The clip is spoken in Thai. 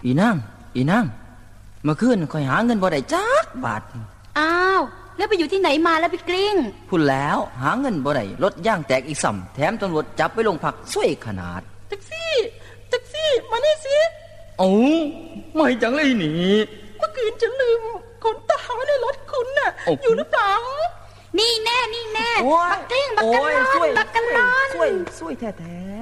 อีนางเมื่อคืนข่อยหาเงินบ่ได้จักบาทอ้าวแล้วไปอยู่ที่ไหนมาแล้วพี่กลิ้งพูดแล้วหาเงินบ่ได้รถย่างแตกอีกซ้ำแถมตำรวจจับไปโรงพักซวยขนาดแท็กซี่มานี่สิเอ้าไม่จังเลยนี่เมื่อคืนฉันลืมขนตาไว้ในรถคุณน่ะอยู่หรือเปล่านี่แน่บักกะลอนซวยแท้